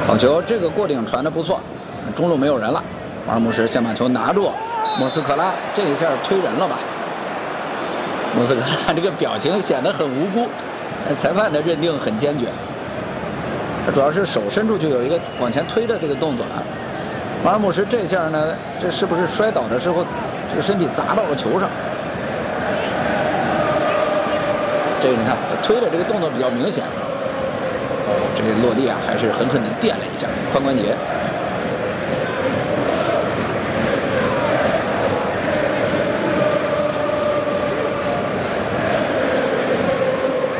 好球，这个过顶传的不错，中路没有人了，马尔穆什先把球拿住，莫斯科拉这一下推人了吧？莫斯科拉这个表情显得很无辜，裁判的认定很坚决。他主要是手伸出去有一个往前推的这个动作啊。马尔穆什这下呢，这是不是摔倒的时候这个身体砸到了球上？这个你看推的这个动作比较明显。这个落地啊，还是狠狠地垫了一下髋关节。